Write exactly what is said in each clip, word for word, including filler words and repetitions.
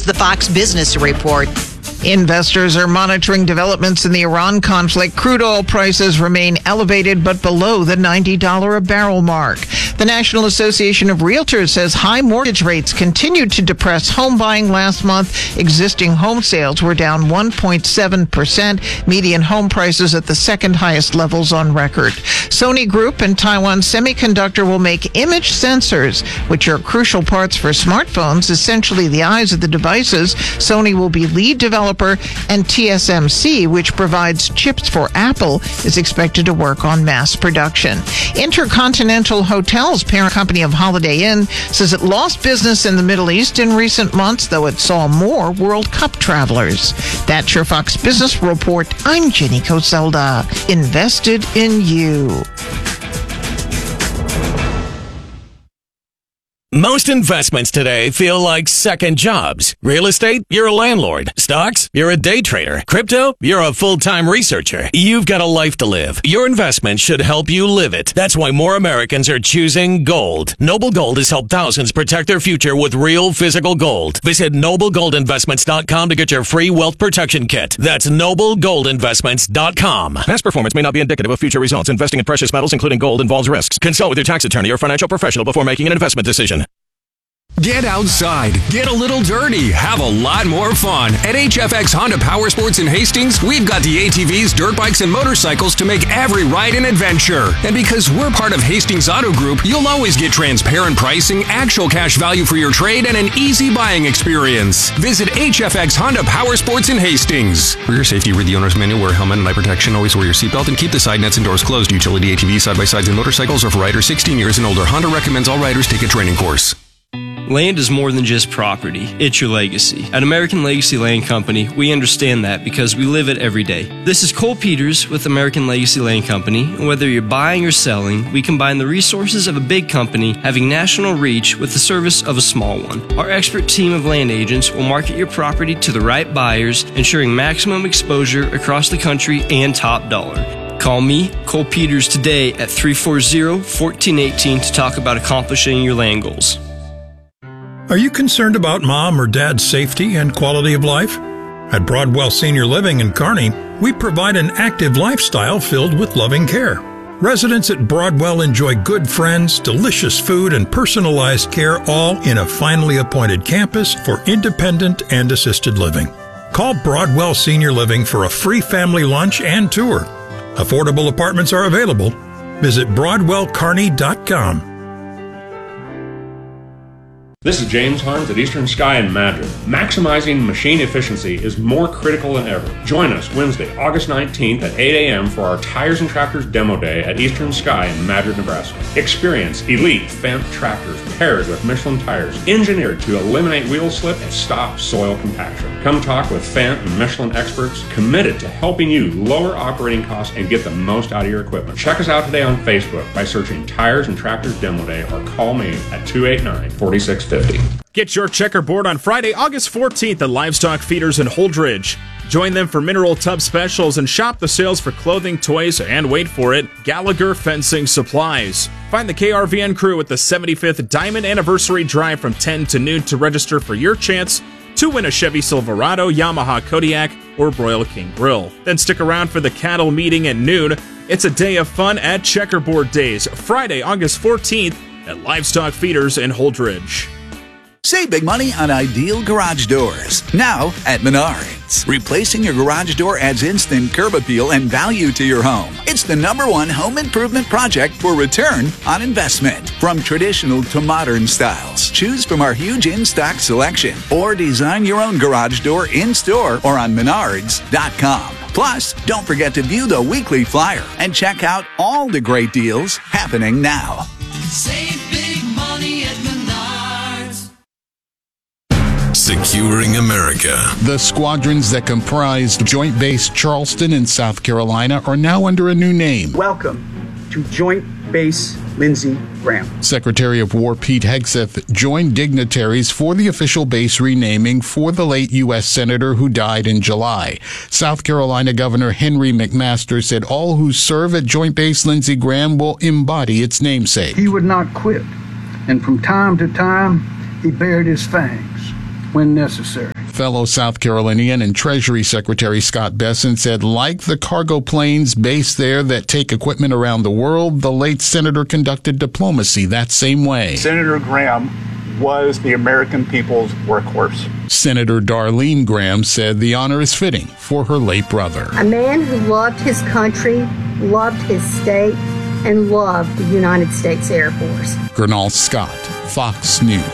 is the Fox Business Report. Investors are monitoring developments in the Iran conflict. Crude oil prices remain elevated but below the ninety dollars a barrel mark. The National Association of Realtors says high mortgage rates continued to depress home buying last month. Existing home sales were down one point seven percent. Median home prices at the second highest levels on record. Sony Group and Taiwan Semiconductor will make image sensors, which are crucial parts for smartphones, essentially the eyes of the devices. Sony will be lead developer, and T S M C, which provides chips for Apple, is expected to work on mass production. Intercontinental Hotels, parent company of Holiday Inn, says it lost business in the Middle East in recent months, though it saw more World Cup travelers. That's your Fox Business Report. I'm Jenny Coselda. Invested in you. Most investments today feel like second jobs. Real estate, you're a landlord. Stocks, you're a day trader. Crypto, you're a full-time researcher. You've got a life to live. Your investment should help you live it. That's why more Americans are choosing gold. Noble Gold has helped thousands protect their future with real physical gold. Visit noble gold investments dot com to get your free wealth protection kit. That's noble gold investments dot com. Past performance may not be indicative of future results. Investing in precious metals, including gold, involves risks. Consult with your tax attorney or financial professional before making an investment decision. Get outside, get a little dirty, have a lot more fun. At H F X Honda Power Sports in Hastings, we've got the A T Vs, dirt bikes, and motorcycles to make every ride an adventure. And because we're part of Hastings Auto Group, you'll always get transparent pricing, actual cash value for your trade, and an easy buying experience. Visit H F X Honda Power Sports in Hastings. For your safety, read the owner's manual, wear a helmet and eye protection, always wear your seatbelt, and keep the side nets and doors closed. Utility A T Vs, side-by-sides, and motorcycles are for riders sixteen years and older. Honda recommends all riders take a training course. Land is more than just property, it's your legacy. At American Legacy Land Company, we understand that because we live it every day. This is Cole Peters with American Legacy Land Company, and whether you're buying or selling, we combine the resources of a big company having national reach with the service of a small one. Our expert team of land agents will market your property to the right buyers, ensuring maximum exposure across the country and top dollar. Call me, Cole Peters, today at three four zero, one four one eight to talk about accomplishing your land goals. Are you concerned about mom or dad's safety and quality of life? At Broadwell Senior Living in Kearney, we provide an active lifestyle filled with loving care. Residents at Broadwell enjoy good friends, delicious food, and personalized care, all in a finely appointed campus for independent and assisted living. Call Broadwell Senior Living for a free family lunch and tour. Affordable apartments are available. Visit broadwell kearney dot com. This is James Harms at Eastern Sky in Madrid. Maximizing machine efficiency is more critical than ever. Join us Wednesday, August nineteenth at eight a.m. for our Tires and Tractors Demo Day at Eastern Sky in Madrid, Nebraska. Experience elite Fendt tractors paired with Michelin tires, engineered to eliminate wheel slip and stop soil compaction. Come talk with Fendt and Michelin experts committed to helping you lower operating costs and get the most out of your equipment. Check us out today on Facebook by searching Tires and Tractors Demo Day or call me at two eight nine, four six five zero. Get your checkerboard on Friday, August fourteenth at Livestock Feeders in Holdridge. Join them for mineral tub specials and shop the sales for clothing, toys, and wait for it, Gallagher Fencing Supplies. Find the K R V N crew at the seventy-fifth Diamond Anniversary Drive from ten to noon to register for your chance to win a Chevy Silverado, Yamaha Kodiak, or Royal King Grill. Then stick around for the cattle meeting at noon. It's a day of fun at Checkerboard Days, Friday, August fourteenth at Livestock Feeders in Holdridge. Save big money on ideal garage doors. Now at Menards. Replacing your garage door adds instant curb appeal and value to your home. It's the number one home improvement project for return on investment. From traditional to modern styles, choose from our huge in-stock selection or design your own garage door in-store or on menards dot com. Plus, don't forget to view the weekly flyer and check out all the great deals happening now. Save big money at Menards. Securing America. The squadrons that comprised Joint Base Charleston in South Carolina are now under a new name. Welcome to Joint Base Lindsey Graham. Secretary of War Pete Hegseth joined dignitaries for the official base renaming for the late U S Senator who died in July. South Carolina Governor Henry McMaster said all who serve at Joint Base Lindsey Graham will embody its namesake. He would not quit, and from time to time, he bared his fangs when necessary. Fellow South Carolinian and Treasury Secretary Scott Bessent said, like the cargo planes based there that take equipment around the world, the late senator conducted diplomacy that same way. Senator Graham was the American people's workhorse. Senator Darlene Graham said the honor is fitting for her late brother. A man who loved his country, loved his state, and loved the United States Air Force. Gernal Scott, Fox News.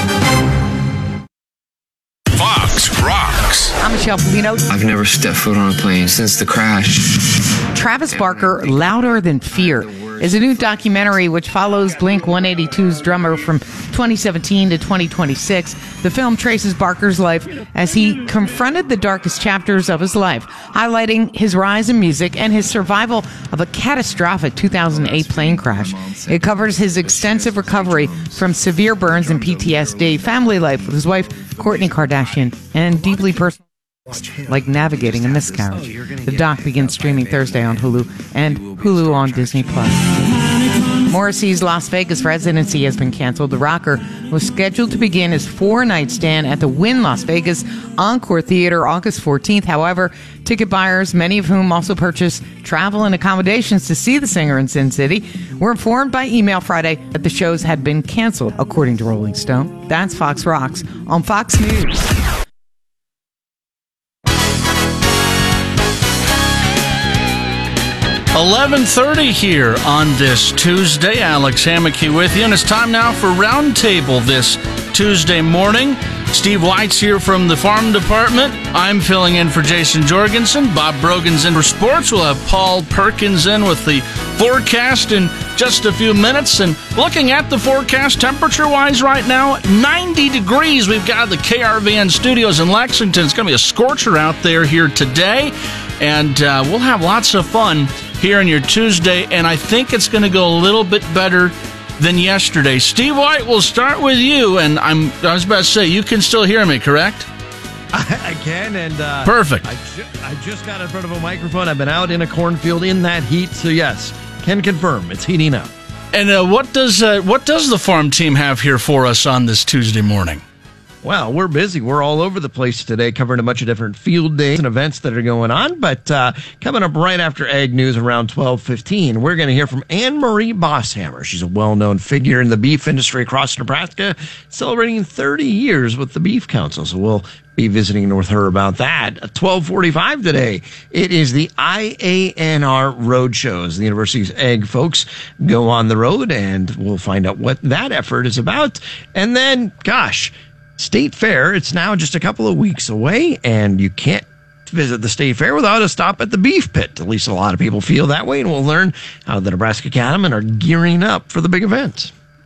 Fox Rocks. I'm Michelle Polino. I've never stepped foot on a plane since the crash. Travis Barker, Louder Than Fear, is a new documentary which follows Blink one eighty-two's drummer from twenty seventeen to twenty twenty-six. The film traces Barker's life as he confronted the darkest chapters of his life, highlighting his rise in music and his survival of a catastrophic two thousand eight plane crash. It covers his extensive recovery from severe burns and P T S D, family life with his wife, Kourtney Kardashian, and deeply personal, like navigating a miscarriage. The doc begins streaming Thursday on Hulu and Hulu on Disney Plus. Morrissey's Las Vegas residency has been canceled. The rocker was scheduled to begin his four-night stand at the Wynn Las Vegas Encore Theater August fourteenth. However, ticket buyers, many of whom also purchased travel and accommodations to see the singer in Sin City, were informed by email Friday that the shows had been canceled, according to Rolling Stone. That's Fox Rocks on Fox News. eleven thirty here on this Tuesday. Alex Hammocky with you, and it's time now for Roundtable this Tuesday morning. Steve White's here from the Farm Department. I'm filling in for Jason Jorgensen. Bob Brogan's in for sports. We'll have Paul Perkins in with the forecast in just a few minutes. And looking at the forecast, temperature-wise right now, ninety degrees. We've got the K R V N studios in Lexington. It's going to be a scorcher out there here today. And uh, we'll have lots of fun here on your Tuesday, and I think it's going to go a little bit better than yesterday. Steve White, we'll start with you, and I'm, I was about to say, you can still hear me, correct? I, I can, and... Uh, Perfect. I, ju- I just got in front of a microphone. I've been out in a cornfield in that heat, so yes, can confirm it's heating up. And uh, what does uh, what does the farm team have here for us on this Tuesday morning? Well, we're busy. We're all over the place today, covering a bunch of different field days and events that are going on. But uh, coming up right after Ag News around twelve fifteen, we're going to hear from Anne Marie Bosshammer. She's a well-known figure in the beef industry across Nebraska, celebrating thirty years with the Beef Council. So we'll be visiting with her about that. At twelve forty-five today, it is the I A N R Road Shows. The university's ag folks go on the road, and we'll find out what that effort is about. And then, gosh... State Fair, it's now just a couple of weeks away, and you can't visit the State Fair without a stop at the Beef Pit. At least a lot of people feel that way, and we'll learn how the Nebraska cattlemen are gearing up for the big event.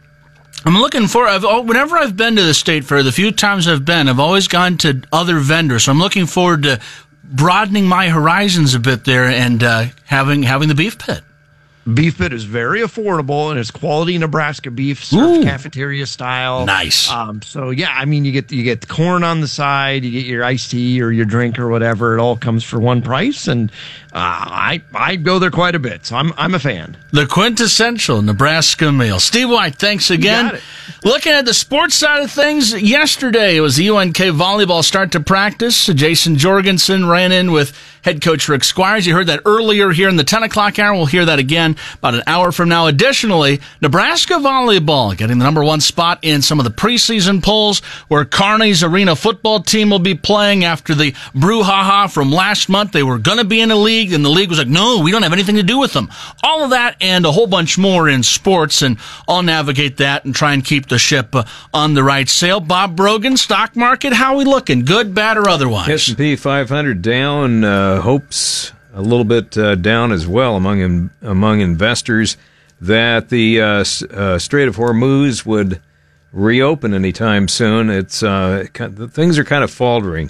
I'm looking for, I've, whenever I've been to the State Fair, the few times I've been, I've always gone to other vendors, so I'm looking forward to broadening my horizons a bit there and uh, having having the Beef Pit. Beef Pit is very affordable, and it's quality Nebraska beef, served cafeteria style. Nice. Um, so yeah, I mean, you get you get corn on the side, you get your iced tea or your drink or whatever. It all comes for one price, and uh, I I go there quite a bit, so I'm I'm a fan. The quintessential Nebraska meal. Steve White, thanks again. Looking at the sports side of things, yesterday it was the U N K volleyball start to practice. Jason Jorgensen ran in with head coach Rick Squires. You heard that earlier here in the ten o'clock hour. We'll hear that again about an hour from now. Additionally, Nebraska volleyball getting the number one spot in some of the preseason polls, where Kearney's Arena football team will be playing after the brouhaha from last month. They were going to be in a league, and the league was like, no, we don't have anything to do with them. All of that and a whole bunch more in sports, and I'll navigate that and try and keep the ship uh, on the right sail. Bob Brogan, stock market, how we looking? Good, bad, or otherwise? S and P five hundred down, uh, hopes a little bit uh, down as well among in, among investors that the uh, uh, Strait of Hormuz would reopen anytime soon. It's uh, things are kind of faltering,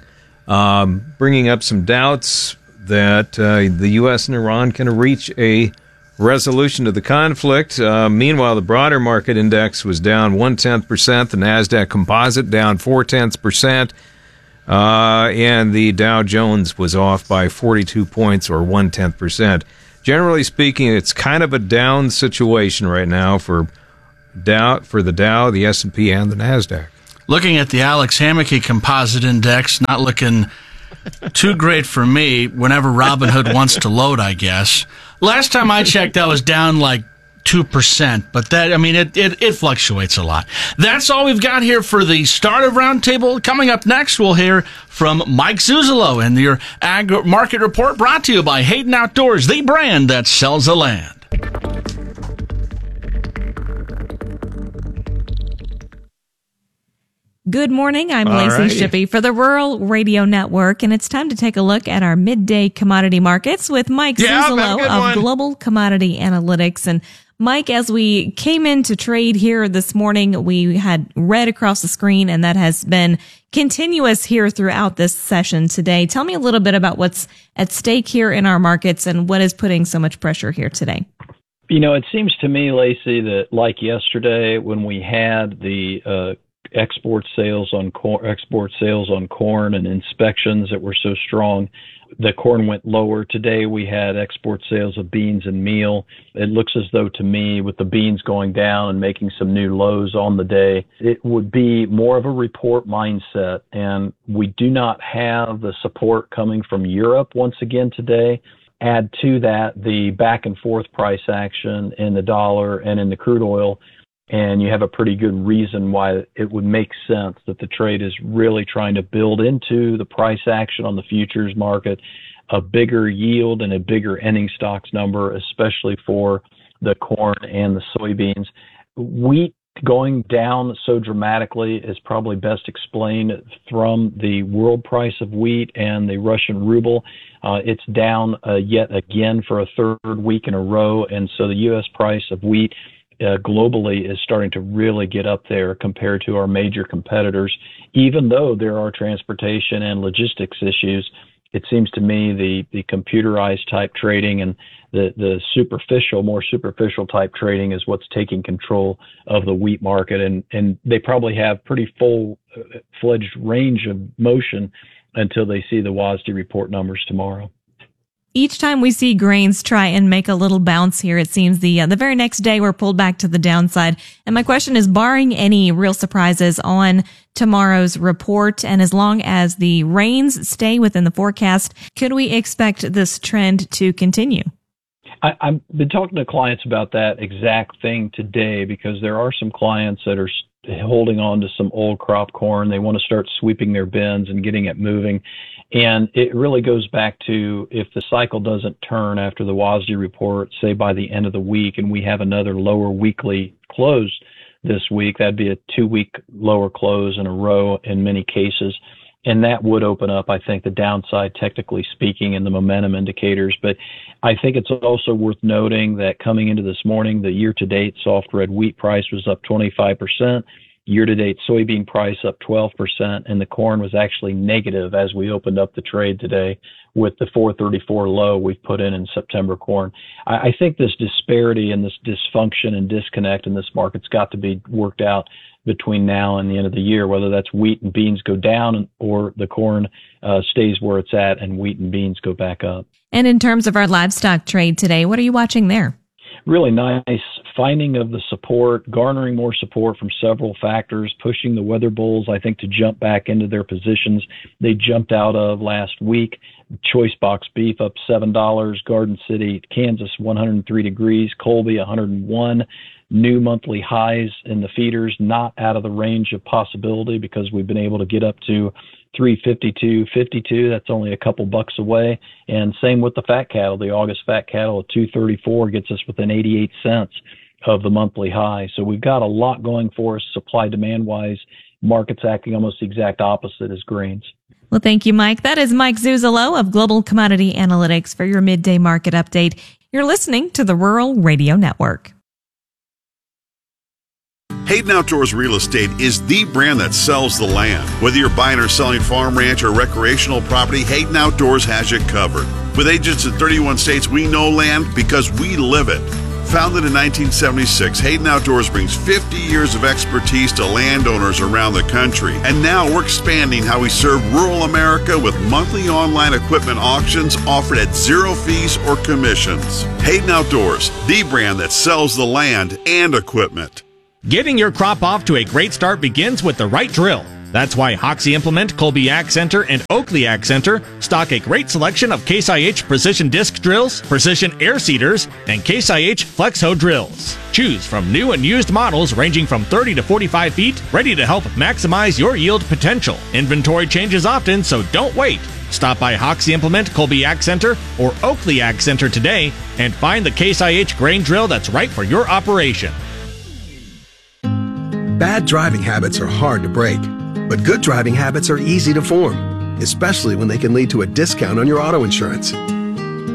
um, bringing up some doubts that uh, the U S and Iran can reach a resolution to the conflict. Uh, meanwhile, the broader market index was down one-tenth percent, the NASDAQ Composite down four-tenths percent, uh, and the Dow Jones was off by forty-two points or one-tenth percent. Generally speaking, it's kind of a down situation right now for Dow, for the Dow, the S and P, and the NASDAQ. looking at the Alex Hammocky Composite Index, not looking too great for me whenever Robinhood wants to load, I guess. Last time I checked, that was down like two percent, but that, I mean, it, it, it fluctuates a lot. That's all we've got here for the start of Roundtable. Coming up next, we'll hear from Mike Zuzolo and your Ag Market Report, brought to you by Hayden Outdoors, the brand that sells the land. Good morning. I'm All Lacey righty. Shippey for the Rural Radio Network, and it's time to take a look at our midday commodity markets with Mike Yeah, have a Zuzolo good of one. Global Commodity Analytics. And Mike, as we came into trade here this morning, we had red across the screen, and that has been continuous here throughout this session today. Tell me a little bit about what's at stake here in our markets and what is putting so much pressure here today. You know, it seems to me, Lacey, that like yesterday when we had the uh, export sales on corn, export sales on corn and inspections that were so strong, the corn went lower. Today we had export sales of beans and meal. It looks as though to me, with the beans going down and making some new lows on the day, it would be more of a report mindset. And we do not have the support coming from Europe once again today. Add to that the back and forth price action in the dollar and in the crude oil, and you have a pretty good reason why it would make sense that the trade is really trying to build into the price action on the futures market a bigger yield and a bigger ending stocks number, especially for the corn and the soybeans. Wheat going down so dramatically is probably best explained from the world price of wheat and the Russian ruble. Uh, it's down uh, yet again for a third week in a row, and so the U S price of wheat Uh, globally is starting to really get up there compared to our major competitors. Even though there are transportation and logistics issues, it seems to me the, the computerized type trading and the, the superficial, more superficial type trading is what's taking control of the wheat market. And, and they probably have pretty full uh, fledged range of motion until they see the W A S D report numbers tomorrow. Each time we see grains try and make a little bounce here, it seems the uh, the very next day we're pulled back to the downside. And my question is, barring any real surprises on tomorrow's report, and as long as the rains stay within the forecast, could we expect this trend to continue? I, I've been talking to clients about that exact thing today, because there are some clients that are holding on to some old crop corn. They want to start sweeping their bins and getting it moving. And it really goes back to, if the cycle doesn't turn after the W A S D report, say by the end of the week, and we have another lower weekly close this week, that'd be a two-week lower close in a row in many cases. And that would open up, I think, the downside, technically speaking, in the momentum indicators. But I think it's also worth noting that coming into this morning, the year-to-date soft red wheat price was up twenty-five percent. Year-to-date soybean price up twelve percent, and the corn was actually negative as we opened up the trade today with the four thirty-four low we've put in in September corn. I, I think this disparity and this dysfunction and disconnect in this market's got to be worked out between now and the end of the year, whether that's wheat and beans go down or the corn uh, stays where it's at and wheat and beans go back up. And in terms of our livestock trade today, what are you watching there? Really nice finding of the support, garnering more support from several factors, pushing the weather bulls, I think, to jump back into their positions they jumped out of last week. Choice box beef up seven dollars, Garden City, Kansas, one hundred three degrees, Colby, one hundred one. New monthly highs in the feeders, not out of the range of possibility, because we've been able to get up to three fifty-two fifty-two. That's only a couple bucks away. And same with the fat cattle. The August fat cattle at two thirty-four gets us within eighty-eight cents of the monthly high. So we've got a lot going for us supply demand wise. Markets acting almost the exact opposite as grains. Well, thank you, Mike. That is Mike Zuzolo of Global Commodity Analytics for your midday market update. You're listening to the Rural Radio Network. Hayden Outdoors Real Estate is the brand that sells the land. Whether you're buying or selling farm, ranch, or recreational property, Hayden Outdoors has you covered. With agents in thirty-one states, we know land because we live it. Founded in nineteen seventy-six, Hayden Outdoors brings fifty years of expertise to landowners around the country. And now we're expanding how we serve rural America with monthly online equipment auctions offered at zero fees or commissions. Hayden Outdoors, the brand that sells the land and equipment. Getting your crop off to a great start begins with the right drill. That's why Hoxie Implement, Colby Ag Center, and Oakley Ag Center stock a great selection of Case I H Precision Disc Drills, Precision Air Seeders, and Case I H Flex Hoe Drills. Choose from new and used models ranging from thirty to forty-five feet, ready to help maximize your yield potential. Inventory changes often, so don't wait. Stop by Hoxie Implement, Colby Ag Center, or Oakley Ag Center today and find the Case I H grain drill that's right for your operation. Bad driving habits are hard to break, but good driving habits are easy to form, especially when they can lead to a discount on your auto insurance.